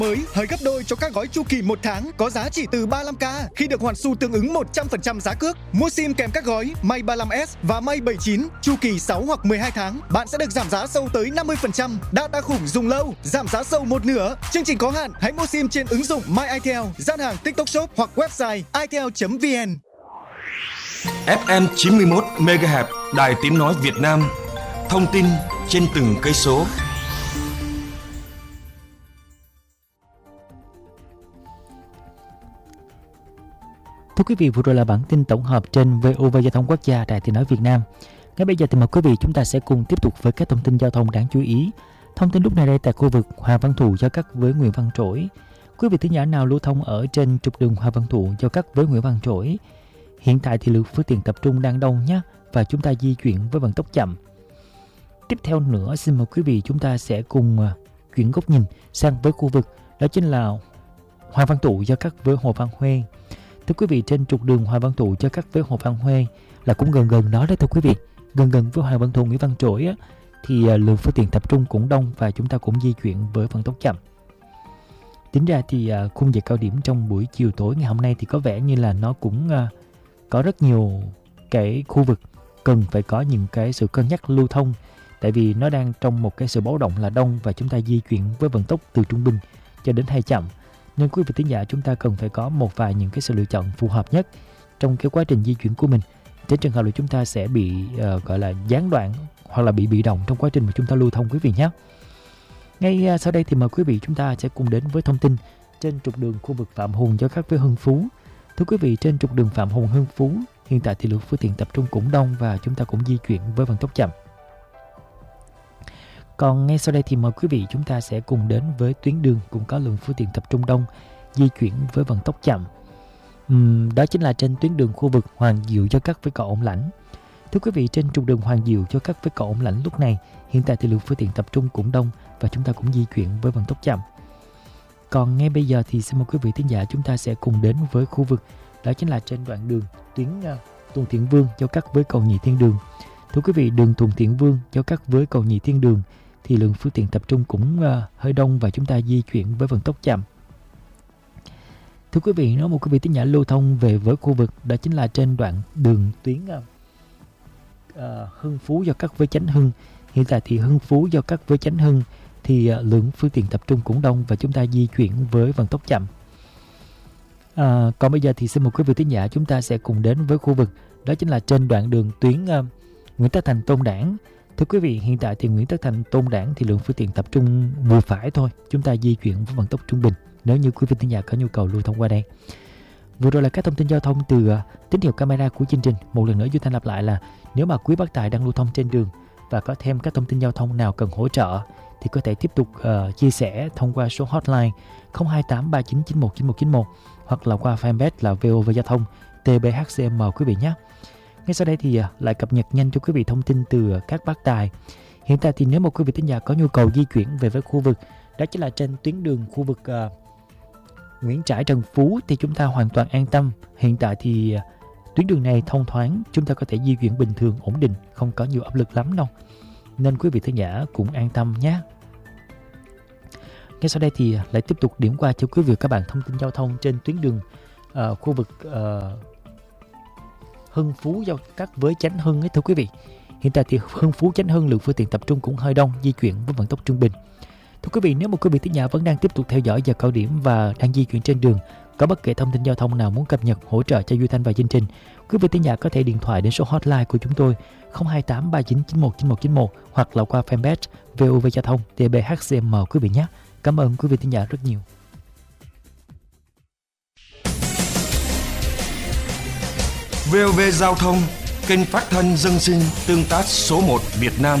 mới hơi gấp đôi cho các gói chu kỳ 1 tháng có giá chỉ từ 35k khi được hoàn xu tương ứng 100% giá cước. Mua sim kèm các gói May 35S và May 79 chu kỳ 6 hoặc 12 tháng, bạn sẽ được giảm giá sâu tới 50%. Data khủng dùng lâu, giảm giá sâu một nửa. Chương trình có hạn, hãy mua sim trên ứng dụng My Itel, gian hàng TikTok Shop hoặc website itel.vn. FM 91 MHz, Đài Tiếng nói Việt Nam. Thông tin trên từng cây số. Thưa quý vị, vừa rồi là bản tin tổng hợp trên VOV Giao thông Quốc gia, Đài Tiếng nói Việt Nam. Ngay bây giờ thì mời quý vị chúng ta sẽ cùng tiếp tục với các thông tin giao thông đáng chú ý. Thông tin lúc này đây tại khu vực Hoàng Văn Thụ giao cắt với Nguyễn Văn Trỗi. Quý vị thính giả nào lưu thông ở trên trục đường Hoàng Văn Thụ giao cắt với Nguyễn Văn Trỗi, hiện tại thì lượng phương tiện tập trung đang đông nhé, và chúng ta di chuyển với vận tốc chậm. Tiếp theo nữa, xin mời quý vị chúng ta sẽ cùng chuyển góc nhìn sang với khu vực đó chính là Hoàng Văn Thụ giao cắt với Hồ Văn Huê. Thưa quý vị, trên trục đường Hoàng Văn Thụ giao cắt với Hồ Văn Huê là cũng gần đó đấy thưa quý vị. Gần với Hoàng Văn Thụ Nguyễn Văn Trỗi á, thì lượng phương tiện tập trung cũng đông và chúng ta cũng di chuyển với vận tốc chậm. Tính ra thì khung giờ cao điểm trong buổi chiều tối ngày hôm nay thì có vẻ như là nó cũng có rất nhiều cái khu vực cần phải có những cái sự cân nhắc lưu thông, tại vì nó đang trong một cái sự báo động là đông và chúng ta di chuyển với vận tốc từ trung bình cho đến hay chậm. Nên quý vị thính giả chúng ta cần phải có một vài những cái sự lựa chọn phù hợp nhất trong cái quá trình di chuyển của mình, tránh trường hợp là chúng ta sẽ bị gọi là gián đoạn hoặc là bị động trong quá trình mà chúng ta lưu thông quý vị nhé. Ngay sau đây thì mời quý vị chúng ta sẽ cùng đến với thông tin trên trục đường khu vực Phạm Hùng giao cắt với Hưng Phú. Thưa quý vị, trên trục đường Phạm Hùng Hưng Phú hiện tại thì lượng phương tiện tập trung cũng đông và chúng ta cũng di chuyển với vận tốc chậm. Còn ngay sau đây thì mời quý vị chúng ta sẽ cùng đến với tuyến đường cũng có lượng phương tiện tập trung đông, di chuyển với vận tốc chậm. Đó chính là trên tuyến đường khu vực Hoàng Diệu giao cắt với cầu Ổng Lãnh. Thưa quý vị, trên trục đường Hoàng Diệu giao cắt với cầu Ổng Lãnh lúc này hiện tại thì lượng phương tiện tập trung cũng đông và chúng ta cũng di chuyển với vận tốc chậm. Còn ngay bây giờ thì xin mời quý vị thính giả chúng ta sẽ cùng đến với khu vực đó chính là trên đoạn đường tuyến Tuần Thiện Vương giao cắt với cầu Nhị Thiên Đường. Thưa quý vị, đường Tuần Thiện Vương giao cắt với cầu Nhị Thiên Đường thì lượng phương tiện tập trung cũng hơi đông và chúng ta di chuyển với vận tốc chậm. Thưa quý vị, nếu một quý vị thính giả lưu thông về với khu vực đó chính là trên đoạn đường tuyến Hưng Phú giao cắt với Chánh Hưng. Hiện tại thì Hưng Phú giao cắt với Chánh Hưng thì lượng phương tiện tập trung cũng đông và chúng ta di chuyển với vận tốc chậm. Còn bây giờ thì xin mời quý vị thính giả chúng ta sẽ cùng đến với khu vực đó chính là trên đoạn đường tuyến Nguyễn Tất Thành Tôn Đản. Thưa quý vị, hiện tại thì Nguyễn Tất Thành Tôn Đản thì lượng phương tiện tập trung vừa phải thôi, chúng ta di chuyển với vận tốc trung bình nếu như quý vị thính giả có nhu cầu lưu thông qua đây. Vừa rồi là các thông tin giao thông từ tín hiệu camera của chương trình. Một lần nữa Duy Thanh lặp lại là nếu mà quý bác tài đang lưu thông trên đường và có thêm các thông tin giao thông nào cần hỗ trợ thì có thể tiếp tục chia sẻ thông qua số hotline 02839919191 hoặc là qua fanpage là VOV Giao thông TBHCM quý vị nhé. Ngay sau đây thì lại cập nhật nhanh cho quý vị thông tin từ các bác tài. Hiện tại thì nếu một quý vị thính giả có nhu cầu di chuyển về với khu vực đó chính là trên tuyến đường khu vực Nguyễn Trãi Trần Phú thì chúng ta hoàn toàn an tâm. Hiện tại thì tuyến đường này thông thoáng, chúng ta có thể di chuyển bình thường, ổn định, không có nhiều áp lực lắm đâu. Nên quý vị thính giả cũng an tâm nhé. Ngay sau đây thì lại tiếp tục điểm qua cho quý vị các bạn thông tin giao thông trên tuyến đường khu vực Hưng Phú giao cắt với Chánh Hưng ấy thưa quý vị. Hiện tại thì Hưng Phú Chánh Hưng lượng phương tiện tập trung cũng hơi đông, di chuyển với vận tốc trung bình. Thưa quý vị, nếu một quý vị thính giả vẫn đang tiếp tục theo dõi giờ cao điểm và đang di chuyển trên đường, có bất kể thông tin giao thông nào muốn cập nhật hỗ trợ cho Duy Thanh và chương trình, quý vị thính giả có thể điện thoại đến số hotline của chúng tôi 02839919191 hoặc là qua fanpage VOV Giao thông TBHCM quý vị nhé. Cảm ơn quý vị thính giả rất nhiều. VOV Giao thông, kênh phát thanh dân sinh tương tác số 1 Việt Nam.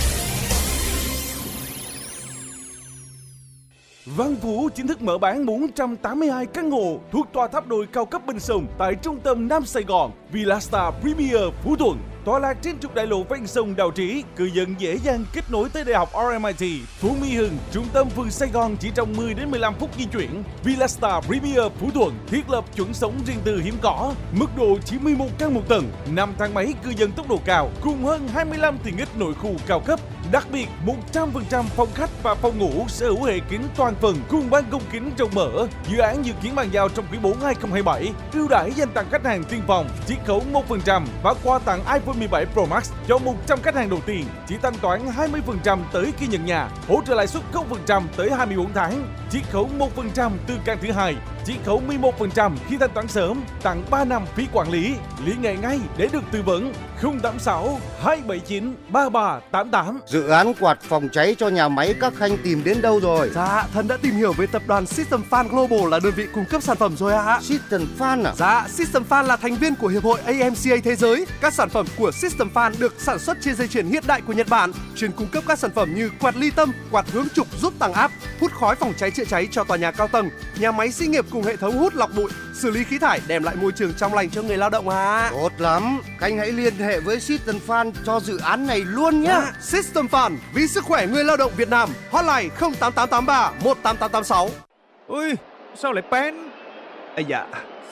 Văn Vũ chính thức mở bán 482 căn hộ thuộc tòa tháp đồi cao cấp bên sông tại trung tâm Nam Sài Gòn, Villastar Premier Phú Thuận. Tọa lạc trên trục đại lộ ven sông Đào Trĩ, cư dân dễ dàng kết nối tới Đại học RMIT, Phú Mỹ Hưng, trung tâm phường Sài Gòn chỉ trong 10 đến 15 phút di chuyển. Villastar Premier Phú Thuận thiết lập chuẩn sống riêng tư hiếm có, mức độ 91 căn một tầng, 5 thang máy cư dân tốc độ cao, cùng hơn 25 tiện ích nội khu cao cấp. Đặc biệt, 100% phòng khách và phòng ngủ sở hữu hệ kính toàn phần cùng ban công kính rộng mở. Dự án dự kiến bàn giao trong quý 4 2027. Ưu đãi dành tặng khách hàng tiên phong, chiết khấu 1% và quà tặng iPhone 17 Pro Max cho 100 khách hàng đầu tiên. Chỉ thanh toán 20% tới khi nhận nhà, hỗ trợ lãi suất 0% tới 24 tháng, chiết khấu 1% từ căn thứ hai, chiết khấu 11% khi thanh toán sớm, tặng 3 năm phí quản lý. Liên hệ ngay để được tư vấn. 086 279 3388. Dự án quạt phòng cháy cho nhà máy các Khanh tìm đến đâu rồi? Dạ, thần đã tìm hiểu với tập đoàn System Fan Global là đơn vị cung cấp sản phẩm rồi ạ. System Fan à? Dạ, System Fan là thành viên của Hiệp hội AMCA Thế giới. Các sản phẩm của System Fan được sản xuất trên dây chuyền hiện đại của Nhật Bản, chuyên cung cấp các sản phẩm như quạt ly tâm, quạt hướng trục giúp tăng áp, hút khói phòng cháy chữa cháy cho tòa nhà cao tầng, nhà máy xí nghiệp cùng hệ thống hút lọc bụi, xử lý khí thải, đem lại môi trường trong lành cho người lao động ạ. Tốt lắm, Khanh hãy liên hệ với System Fan cho dự án này luôn nhé. System Fan, vì sức khỏe người lao động Việt Nam. Hotline 08883 18886. Ui, sao lại bén? Ây da.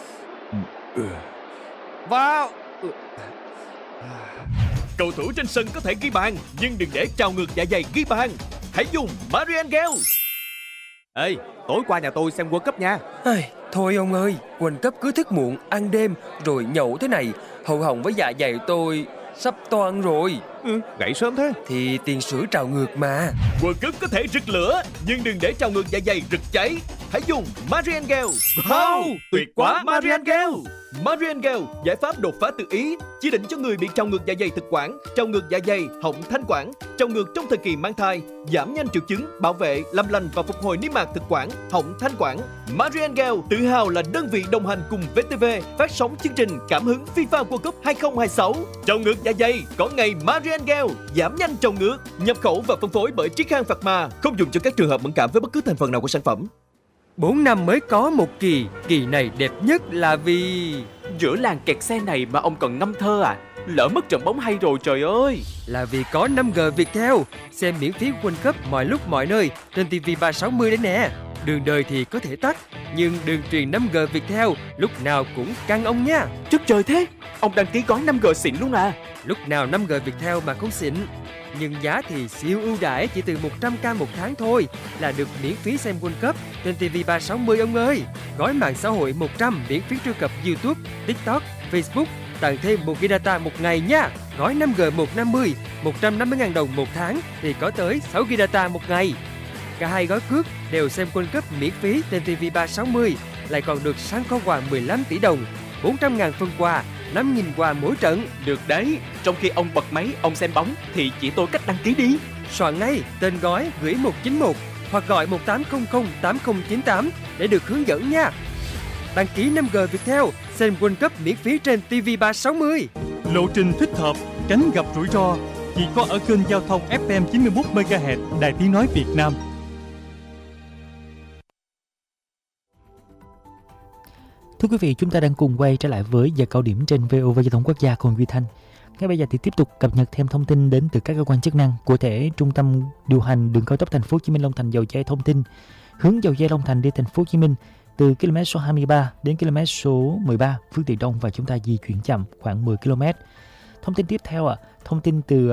Vào. Cầu thủ trên sân có thể ghi bàn, nhưng đừng để trào ngược dạ dày ghi bàn. Hãy dùng Marian Gel. Ê, tối qua nhà tôi xem World Cup nha. Thôi ông ơi, World Cup cứ thức muộn, ăn đêm, rồi nhậu thế này, hậu hỏng với dạ dày tôi sắp toang rồi. Gãy sớm thế. Thì tiền sữa trào ngược mà. World Cup có thể rực lửa, nhưng đừng để trào ngược dạ dày rực cháy. Hãy dùng Marian Gel. Wow, tuyệt quá Marian Gel. Marian Gel, giải pháp đột phá tự ý, chỉ định cho người bị trào ngược dạ dày thực quản, trào ngược dạ dày, họng thanh quản, trào ngược trong thời kỳ mang thai, giảm nhanh triệu chứng, bảo vệ, làm lành và phục hồi niêm mạc thực quản, họng thanh quản. Marian Gel tự hào là đơn vị đồng hành cùng VTV phát sóng chương trình cảm hứng FIFA World Cup 2026. Trào ngược dạ dày có ngày Marian Gel, giảm nhanh trào ngược, nhập khẩu và phân phối bởi Triết Khang Pharma, không dùng cho các trường hợp mẫn cảm với bất cứ thành phần nào của sản phẩm. 4 năm mới có một kỳ, kỳ này đẹp nhất là vì... Giữa làng kẹt xe này mà ông còn ngâm thơ à? Lỡ mất trận bóng hay rồi trời ơi. Là vì có 5G Viettel, xem miễn phí World Cup mọi lúc mọi nơi trên TV 360 đấy nè. Đường đời thì có thể tắt, nhưng đường truyền 5G Viettel lúc nào cũng căng ông nha. Chất trời thế, ông đăng ký gói 5G xịn luôn à? Lúc nào 5G Viettel mà không xịn. Nhưng giá thì siêu ưu đãi, chỉ từ 100k một tháng thôi là được miễn phí xem World Cup trên TV 360 ông ơi. Gói mạng xã hội 100 miễn phí truy cập YouTube, TikTok, Facebook, tặng thêm 1GB data một ngày nha. Gói 5G 150, 150.000 đồng một tháng thì có tới 6GB data một ngày. Cả hai gói cước đều xem World Cup miễn phí trên TV 360, lại còn được săn kho quà 15 tỷ đồng, 400.000 phần quà, 5.000 quà mỗi trận. Được đấy, trong khi ông bật máy, ông xem bóng thì chỉ tôi cách đăng ký đi. Soạn ngay tên gói gửi 191 hoặc gọi 1800 8098 để được hướng dẫn nha. Đăng ký 5G Viettel, xem World Cup miễn phí trên TV 360. Lộ trình thích hợp, tránh gặp rủi ro chỉ có ở kênh giao thông FM 91 MHz Đài Tiếng nói Việt Nam. Thưa quý vị, chúng ta đang cùng quay trở lại với giờ cao điểm trên VOV Giao thông Quốc gia cùng Duy Thanh. Ngay bây giờ thì tiếp tục cập nhật thêm thông tin đến từ các cơ quan chức năng. Cụ thể, Trung tâm điều hành đường cao tốc Thành phố Hồ Chí Minh Long Thành Dầu Giây thông tin hướng Dầu Giây Long Thành đi Thành phố Hồ Chí Minh từ km số 23 đến km số 13 phương tiện đông và chúng ta di chuyển chậm khoảng 10 km. Thông tin tiếp theo thông tin từ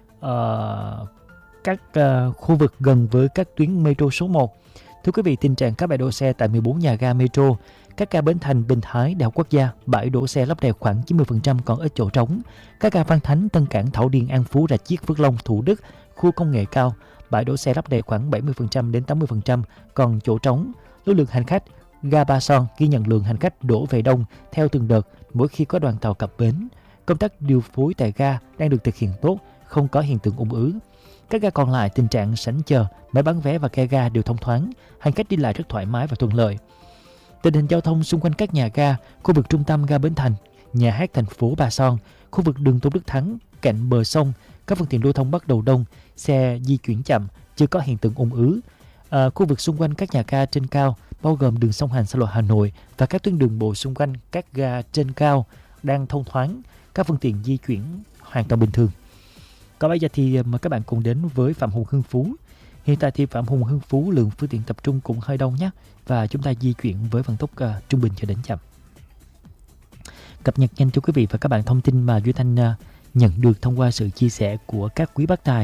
các khu vực gần với các tuyến metro số 1. Thưa quý vị, tình trạng các bãi đỗ xe tại 14 nhà ga metro, các ga Bến Thành, Bình Thái, Đại học Quốc gia, bãi đỗ xe lấp đầy khoảng 90% còn ít chỗ trống. Các ga Phan Thánh, Tân Cảng, Thảo Điền, An Phú, Rạch Chiếc, Phước Long, Thủ Đức, khu công nghệ cao, bãi đỗ xe lấp đầy khoảng 70% đến 80% còn chỗ trống. Lưu lượng hành khách ga Ba Son ghi nhận lượng hành khách đổ về đông theo từng đợt mỗi khi có đoàn tàu cập bến. Công tác điều phối tại ga đang được thực hiện tốt, không có hiện tượng ùn ứ. Các ga còn lại tình trạng sảnh chờ, máy bán vé và ke ga đều thông thoáng, hành khách đi lại rất thoải mái và thuận lợi. Tình hình giao thông xung quanh các nhà ga, khu vực trung tâm ga Bến Thành, nhà hát thành phố Ba Son, khu vực đường Tôn Đức Thắng, cạnh bờ sông, các phương tiện lưu thông bắt đầu đông, xe di chuyển chậm, chưa có hiện tượng ùn ứ. Khu vực xung quanh các nhà ga trên cao, bao gồm đường song hành xa lộ Hà Nội và các tuyến đường bộ xung quanh các ga trên cao đang thông thoáng, các phương tiện di chuyển hoàn toàn bình thường. Còn bây giờ thì mời các bạn cùng đến với Phạm Hùng Hưng Phú. Hiện tại thì Phạm Hùng Hưng Phú lượng phương tiện tập trung cũng hơi đông nhé, và chúng ta di chuyển với vận tốc trung bình cho đến chậm. Cập nhật nhanh cho quý vị và các bạn thông tin mà Duy Thanh nhận được thông qua sự chia sẻ của các quý bác tài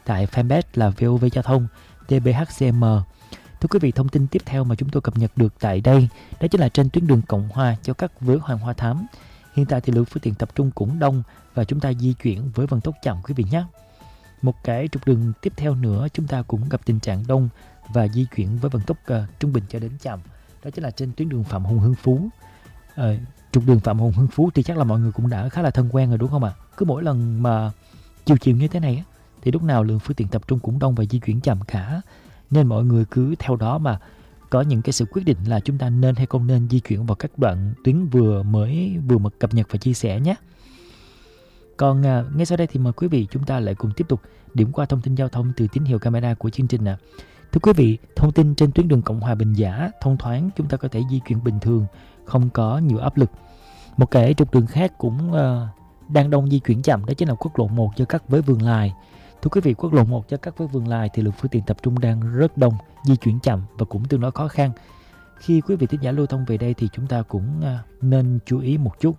tại fanpage là VOV Giao thông TBHCM. Thưa quý vị, thông tin tiếp theo mà chúng tôi cập nhật được tại đây đó chính là trên tuyến đường Cộng Hòa giao cắt với Hoàng Hoa Thám. Hiện tại thì lượng phương tiện tập trung cũng đông và chúng ta di chuyển với vận tốc chậm quý vị nhé. Một cái trục đường tiếp theo nữa chúng ta cũng gặp tình trạng đông và di chuyển với vận tốc trung bình cho đến chậm. Đó chính là trên tuyến đường Phạm Hùng Hưng Phú. Trục đường Phạm Hùng Hưng Phú thì chắc là mọi người cũng đã khá là thân quen rồi đúng không ạ? Cứ mỗi lần mà chiều như thế này thì lúc nào lượng phương tiện tập trung cũng đông và di chuyển chậm cả. Nên mọi người cứ theo đó mà có những cái sự quyết định là chúng ta nên hay không nên di chuyển vào các đoạn tuyến vừa cập nhật và chia sẻ nhé. Còn ngay sau đây thì mời quý vị chúng ta lại cùng tiếp tục điểm qua thông tin giao thông từ tín hiệu camera của chương trình. Thưa quý vị, thông tin trên tuyến đường Cộng Hòa Bình Giả thông thoáng, chúng ta có thể di chuyển bình thường, không có nhiều áp lực. Một cái trục đường khác cũng đang đông di chuyển chậm, đó chính là quốc lộ 1 giao cắt với Vườn Lài. Thưa quý vị, quốc lộ 1 giao cắt với Vườn Lài thì lượng phương tiện tập trung đang rất đông, di chuyển chậm và cũng tương đối khó khăn. Khi quý vị thính giả lưu thông về đây thì chúng ta cũng nên chú ý một chút.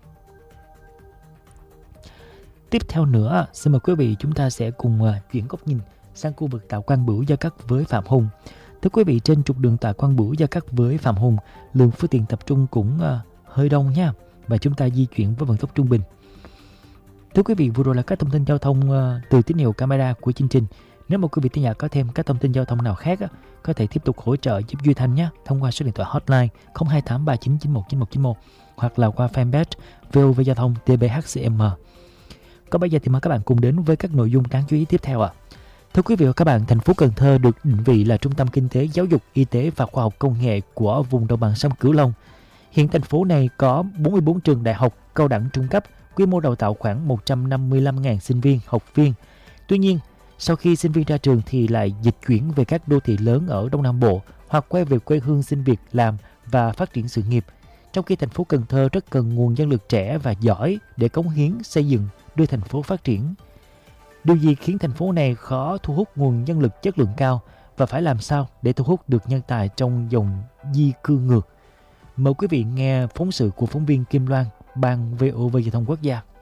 Tiếp theo nữa, xin mời quý vị chúng ta sẽ cùng chuyển góc nhìn sang khu vực Tạ Quang Bửu giao cắt với Phạm Hùng. Thưa quý vị, trên trục đường Tạ Quang Bửu giao cắt với Phạm Hùng, lượng phương tiện tập trung cũng hơi đông nha, và chúng ta di chuyển với vận tốc trung bình. Thưa quý vị, vừa rồi là các thông tin giao thông từ tín hiệu camera của chương trình. Nếu mà quý vị thính giả có thêm các thông tin giao thông nào khác có thể tiếp tục hỗ trợ giúp Duy Thanh nhé, thông qua số điện thoại hotline 0283991991 hoặc là qua fanpage VOV Giao thông TBHCM. Còn bây giờ thì mời các bạn cùng đến với các nội dung đáng chú ý tiếp theo ạ. Thưa quý vị và các bạn, thành phố Cần Thơ được định vị là trung tâm kinh tế, giáo dục, y tế và khoa học công nghệ của vùng đồng bằng sông Cửu Long. Hiện thành phố này có 44 trường đại học, cao đẳng trung cấp, quy mô đào tạo khoảng 155.000 sinh viên, học viên. Tuy nhiên, sau khi sinh viên ra trường thì lại dịch chuyển về các đô thị lớn ở Đông Nam Bộ hoặc quay về quê hương xin việc làm và phát triển sự nghiệp. Trong khi thành phố Cần Thơ rất cần nguồn nhân lực trẻ và giỏi để cống hiến xây dựng, đưa thành phố phát triển. Điều gì khiến thành phố này khó thu hút nguồn nhân lực chất lượng cao và phải làm sao để thu hút được nhân tài trong dòng di cư ngược? Mời quý vị nghe phóng sự của phóng viên Kim Loan, Ban VOV Giao thông Quốc gia.